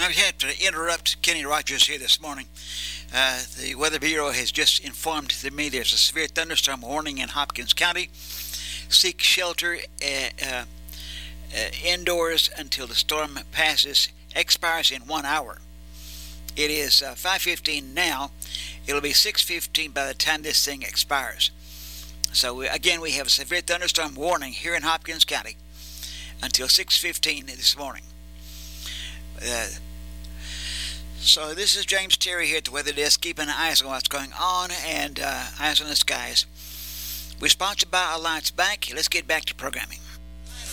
I had to interrupt Kenny Rogers here this morning. The Weather Bureau has just informed me there's a severe thunderstorm warning in Hopkins County. Seek shelter indoors until the storm expires in 1 hour. It is 5:15 now. It'll be 6:15 by the time this thing expires. So again, we have a severe thunderstorm warning here in Hopkins County until 6:15 this morning. So this is James Terry here at the Weather Desk, keeping eyes on what's going on and eyes on the skies. We're sponsored by Alliance Bank. Let's get back to programming.